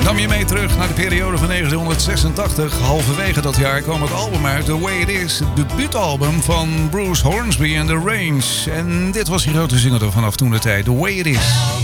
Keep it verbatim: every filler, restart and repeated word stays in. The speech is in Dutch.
nam je mee terug naar de periode van negentienhonderdzesentachtig. Halverwege dat jaar kwam het album uit, The Way It Is. Het debuutalbum van Bruce Hornsby and The Range. En dit was die grote single vanaf toen de tijd, The Way It Is.